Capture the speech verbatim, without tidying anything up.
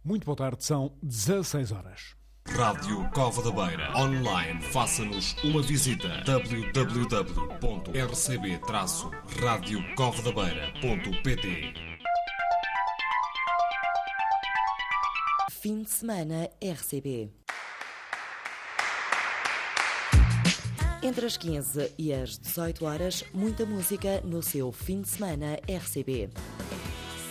Muito boa tarde, são dezasseis horas. Rádio Cova da Beira. Online, faça-nos uma visita. w w w ponto r c b traço rádio cova da beira ponto p t. Fim de semana R C B. Entre as quinze e as dezoito horas, muita música no seu fim de semana R C B.